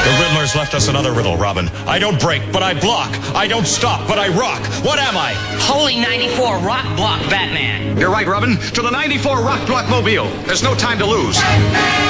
The Riddler's left us another riddle, Robin. I don't break, but I block. I don't stop, but I rock. What am I? Holy 94 Rock Block Batman. You're right, Robin. To the 94 Rock Block Mobile. There's no time to lose.